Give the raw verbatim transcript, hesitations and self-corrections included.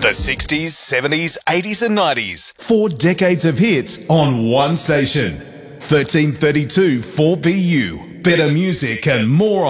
The sixties, seventies, eighties and nineties. Four decades of hits on one station. thirteen thirty-two four B U. Better music and more on